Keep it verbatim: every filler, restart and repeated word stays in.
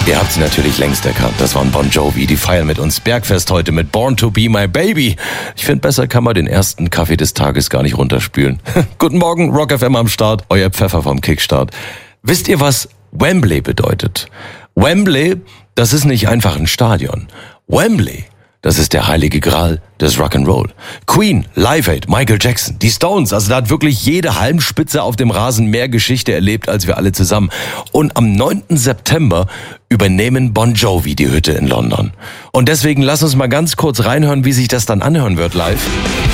Ihr habt sie natürlich längst erkannt. Das waren Bon Jovi. Die feiern mit uns Bergfest heute mit Born to be my baby. Ich finde, besser kann man den ersten Kaffee des Tages gar nicht runterspülen. Guten Morgen, Rock F M am Start. Euer Pfeffer vom Kickstart. Wisst ihr, was Wembley bedeutet? Wembley, das ist nicht einfach ein Stadion. Wembley, das ist der heilige Gral des Rock'n'Roll. Queen, Live Aid, Michael Jackson, die Stones, also da hat wirklich jede Halmspitze auf dem Rasen mehr Geschichte erlebt als wir alle zusammen. Und am neunten September übernehmen Bon Jovi die Hütte in London. Und deswegen lass uns mal ganz kurz reinhören, wie sich das dann anhören wird live.